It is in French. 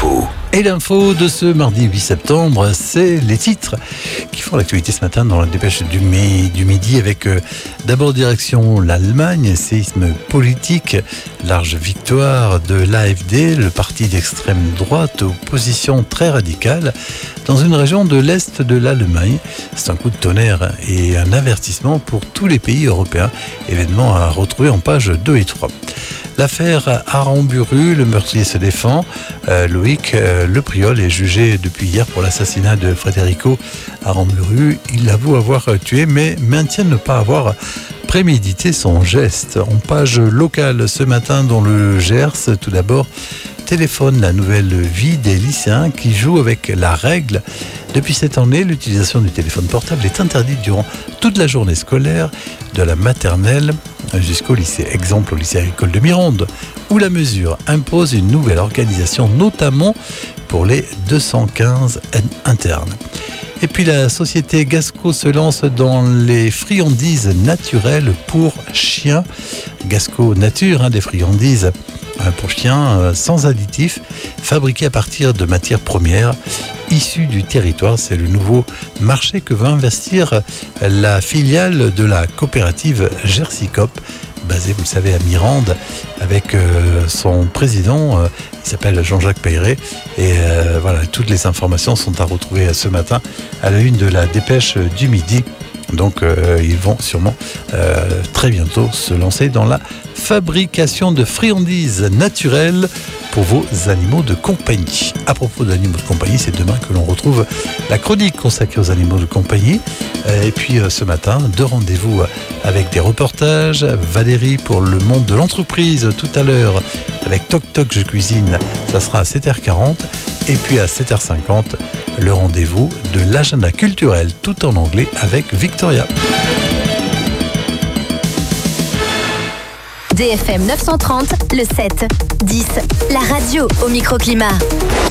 l'info. Et l'info de ce mardi 8 septembre, c'est les titres qui font l'actualité ce matin dans la dépêche du midi avec d'abord direction l'Allemagne, séisme politique, large victoire de l'AfD, le parti d'extrême droite aux positions très radicales dans une région de l'Est de l'Allemagne. C'est un coup de tonnerre et un avertissement pour tous les pays européens. Événement à retrouver en pages 2 et 3. L'affaire Aramburu, le meurtrier se défend. Loïc Lepriol est jugé depuis hier pour l'assassinat de Federico Aramburu. Il avoue avoir tué, mais maintient ne pas avoir prémédité son geste. En page locale ce matin dans le Gers, tout d'abord, téléphone la nouvelle vie des lycéens qui jouent avec la règle. Depuis cette année, l'utilisation du téléphone portable est interdite durant toute la journée scolaire, de la maternelle jusqu'au lycée. Exemple au lycée agricole de Mirande, où la mesure impose une nouvelle organisation, notamment pour les 215 internes. Et puis la société Gasco se lance dans les friandises naturelles pour chiens. Gasco Nature, des friandises pour chiens sans additifs, fabriquées à partir de matières premières issues du territoire. C'est le nouveau marché que va investir la filiale de la coopérative Gersicop, basée, vous le savez, à Mirande, avec son président, il s'appelle Jean-Jacques Peyret. Et voilà, toutes les informations sont à retrouver ce matin à la une de la dépêche du midi. Donc ils vont sûrement très bientôt se lancer dans la fabrication de friandises naturelles pour vos animaux de compagnie. À propos d'animaux de compagnie, c'est demain que l'on retrouve la chronique consacrée aux animaux de compagnie. Et puis ce matin, 2 rendez-vous avec des reportages. Valérie pour le monde de l'entreprise tout à l'heure avec Toc Toc Je Cuisine. Ça sera à 7h40. Et puis à 7h50, le rendez-vous de l'agenda culturel tout en anglais avec Victoria. DFM 930, le 7, 10, la radio au microclimat.